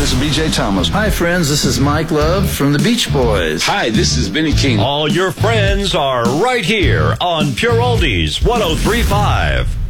this is B.J. Thomas. Hi, friends. This is Mike Love from the Beach Boys. Hi, this is Benny King. All your friends are right here on Pure Oldies 103.5.